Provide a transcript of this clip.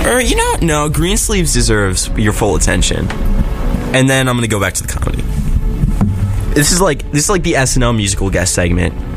Or, no, Greensleeves deserves your full attention. And then I'm going to go back to the comedy. This is like the SNL musical guest segment